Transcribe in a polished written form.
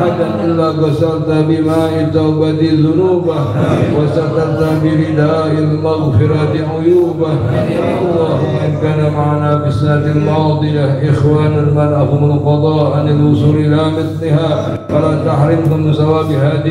أحدا إلا غسلت بماء التوبة ذنوبه وسترت برداء المغفرة عيوبه. اللهم إن كان معنا في السنة الماضية إخوانا منعهم القضاء عن الوصول إلى مثلها فلا تحرمهم من ثواب هذه